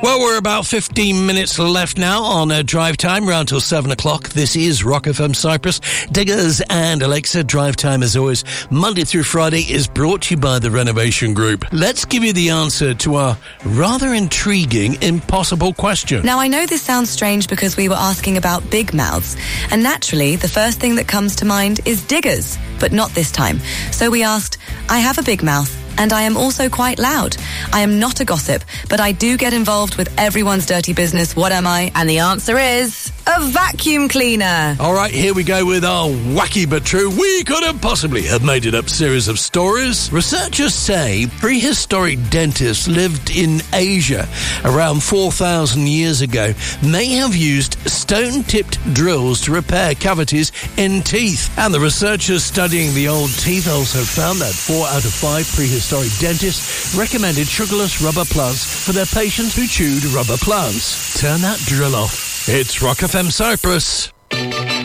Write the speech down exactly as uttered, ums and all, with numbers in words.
Well, we're about fifteen minutes left now on uh, Drive Time, round till seven o'clock. This is Rock F M Cyprus. Diggers and Alexa. Drive Time, as always, Monday through Friday, is brought to you by the Renovation Group. Let's give you the answer to our rather intriguing impossible question. Now, I know this sounds strange because we were asking about big mouths, and naturally, the first thing that comes to mind is diggers, but not this time. So we asked, I have a big mouth, and I am also quite loud. I am not a gossip, but I do get involved with everyone's dirty business. What am I? And the answer is a vacuum cleaner. All right, here we go with our wacky but true, we couldn't possibly have made it up series of stories. Researchers say prehistoric dentists lived in Asia around four thousand years ago may have used stone-tipped drills to repair cavities in teeth. And the researchers studying the old teeth also found that four out of five prehistoric dentists recommended sugarless rubber plants for their patients who chewed rubber plants. Turn that drill off. It's Rock F M Cyprus.